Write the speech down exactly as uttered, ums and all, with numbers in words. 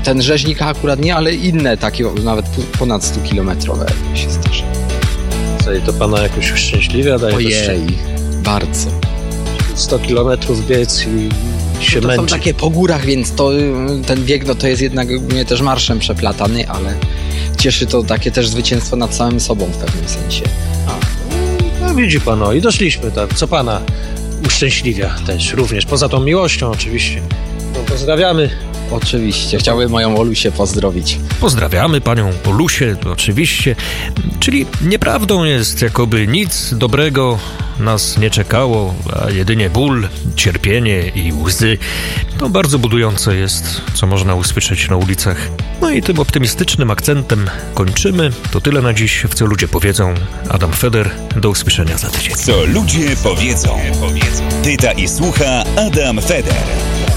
ten rzeźnik akurat nie, ale inne takie nawet ponad stukilometrowe się zdarza. Co, i to pana jakoś uszczęśliwia? Daje Ojej, bardzo. sto kilometrów biec i się to męczy. są takie po górach, więc to, ten bieg no to jest jednak mnie też marszem przeplatany, ale cieszy to takie też zwycięstwo nad samym sobą w pewnym sensie. A, no widzi pan, no i doszliśmy tam. Co pana uszczęśliwia też również, poza tą miłością oczywiście. No, pozdrawiamy. Oczywiście, chciałbym moją Olusię pozdrowić. Pozdrawiamy panią Olusię, oczywiście. Czyli nieprawdą jest, jakoby nic dobrego nas nie czekało, a jedynie ból, cierpienie i łzy. To bardzo budujące jest, co można usłyszeć na ulicach. No i tym optymistycznym akcentem kończymy. To tyle na dziś, w Co Ludzie Powiedzą. Adam Feder, do usłyszenia za tydzień. Co ludzie powiedzą. Pyta i słucha Adam Feder.